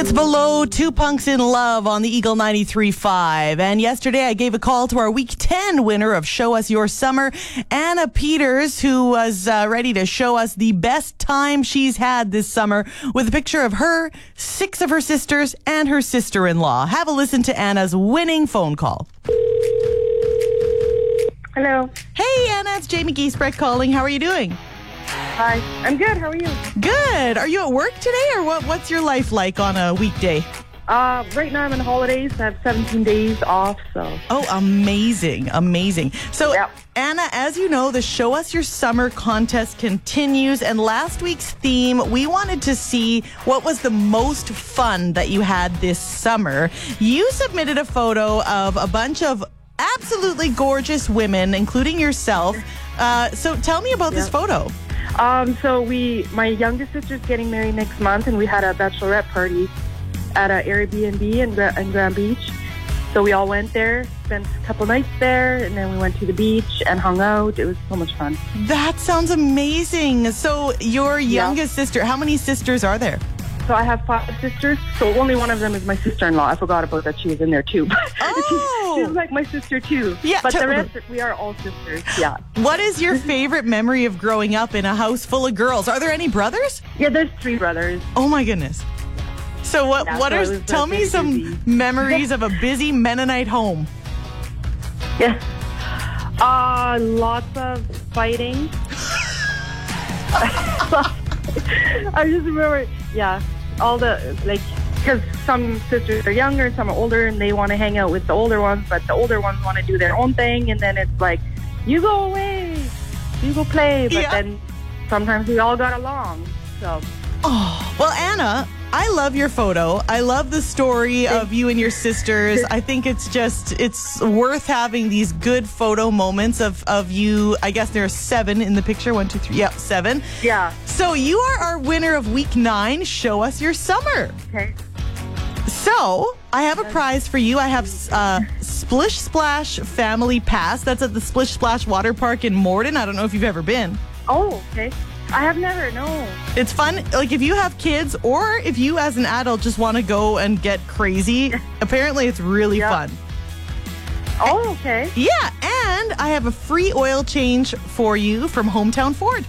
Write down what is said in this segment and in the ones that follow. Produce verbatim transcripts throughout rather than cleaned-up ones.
It's Below, Two Punks in Love on the Eagle ninety-three point five. And yesterday I gave a call to our Week ten winner of Show Us Your Summer, Anna Peters, who was uh, ready to show us the best time she's had this summer with a picture of her, six of her sisters, and her sister-in-law. Have a listen to Anna's winning phone call. Hello. Hey, Anna, it's Jamie Giesbrecht calling. How are you doing? Hi. I'm good. How are you? Good. Are you at work today, or what? What's your life like on a weekday? Uh, right now I'm on holidays. I have seventeen days off, so. Oh, amazing. Amazing. So, Yep. Anna, as you know, the Show Us Your Summer contest continues. And last week's theme, we wanted to see what was the most fun that you had this summer. You submitted a photo of a bunch of absolutely gorgeous women, including yourself. Uh, so tell me about this Yep. photo. Um, so we, my youngest sister's getting married next month, and we had a bachelorette party at an Airbnb in, Gra- in Grand Beach. So we all went there, spent a couple nights there, and then we went to the beach and hung out. It was so much fun. That sounds amazing. So your youngest sister, how many sisters are there? So I have five sisters. So only one of them is my sister-in-law. I forgot about that. She was in there too. Oh. She's like my sister too. Yeah, But the totally. rest, we are all sisters. Yeah. What is your favorite memory of growing up in a house full of girls? Are there any brothers? Yeah, there's three brothers. Oh my goodness. So what Yeah, what so are it was, uh, tell me very some busy. memories of a busy Mennonite home. Yeah. Uh, lots of fighting. I just remember, yeah, all the, like, because some sisters are younger, some are older, and they want to hang out with the older ones, but the older ones want to do their own thing, and then it's like, you go away, you go play, but Yeah. then sometimes we all got along, so. Oh, well, Anna, I love your photo. I love the story of you and your sisters. I think it's just, it's worth having these good photo moments of, of you. I guess there are seven in the picture. One, two, three. Yeah, seven. Yeah. So you are our winner of week nine. Show Us Your Summer. Okay. So I have a prize for you. I have uh, Splish Splash Family Pass. That's at the Splish Splash Water Park in Morden. I don't know if you've ever been. Oh, okay. I have never, no. It's fun. Like if you have kids or if you as an adult just want to go and get crazy, apparently it's really Yeah. fun. Oh, okay. Yeah, and I have a free oil change for you from Hometown Ford.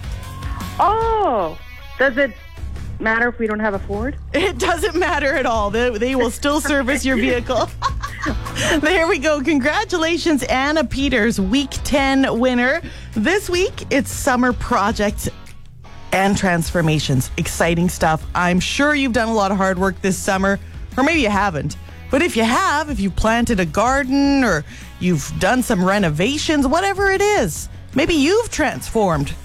Oh, does it matter if we don't have a Ford? It doesn't matter at all. They, they will still service your vehicle. There we go. Congratulations, Anna Peters, Week ten winner. This week, it's Summer Projects and Transformations. Exciting stuff. I'm sure you've done a lot of hard work this summer, or maybe you haven't. But if you have, if you planted a garden or you've done some renovations, whatever it is, maybe you've transformed.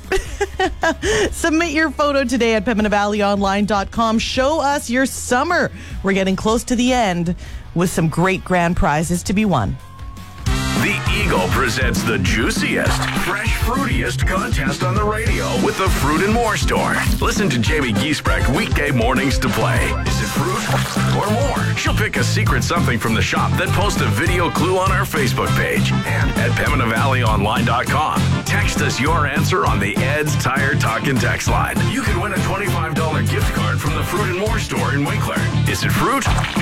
Submit your photo today at Pembina Valley Online dot com. Show us your summer. We're getting close to the end with some great grand prizes to be won. The Eagle presents the juiciest, fresh, fruitiest contest on the radio with the Fruit and More Store. Listen to Jamie Giesbrecht weekday mornings to play. Is it fruit or more? She'll pick a secret something from the shop, then post a video clue on our Facebook page and at Pembina Valley Online dot com. Text us your answer on the Ed's Tire Talk and Text line. You can win a twenty-five dollars gift card from the Fruit and More Store in Winkler. Is it fruit